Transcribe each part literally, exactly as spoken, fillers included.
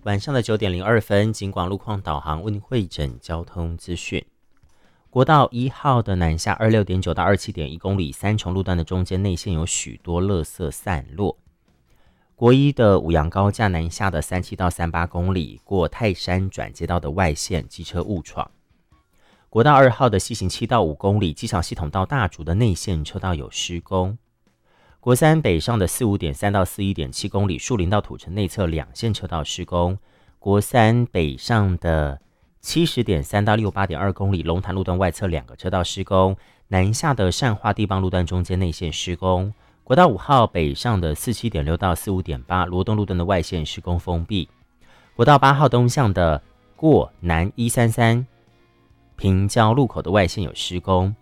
晚上的九点零二分，警广路况导航为您汇整交通资讯。国道一号的南下二六点九到二七点一公里，三重路段的中间内线有许多垃圾散落。国一的五羊高架南下的三七到三八公里，过泰山转接道的外线机车误闯。国道二号的西行七到五公里，机场系统到大竹的内线车道有施工。国三北上的四五点三到四一点七公里，树林到土城内侧两线车道施工。国三北上的七十点三到六八点二公里，龙潭路段外侧两个车道施工。南下的善化地磅路段中间内线施工。国道五号北上的四七点六到四五点八，罗东路段的外线施工封闭。国道八号东向的过南一三三平交路口的外线有施工。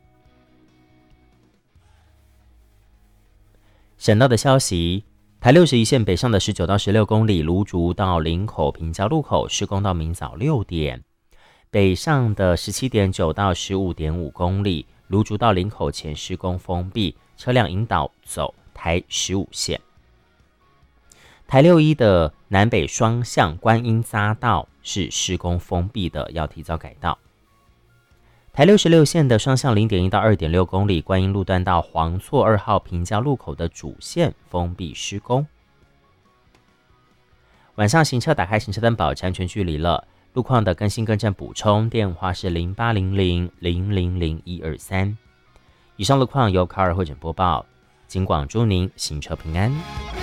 省道的消息，台六十一线北上的十九到十六公里，芦竹到林口平交路口施工到明早六点。北上的十七点九到十五点五公里，芦竹到林口前施工封闭，车辆引导走台十五线。台六一的南北双向观音匝道是施工封闭的，要提早改道。台六十六线的双向 零点一到二点六公里，观音路段到黄厝二号平交路口的主线封闭施工。晚上行车打开行车灯保持安全距离了。路况的更新更正补充电话是零八零零零零零一二三。以上路况由卡尔会诊播报，警广祝您行车平安。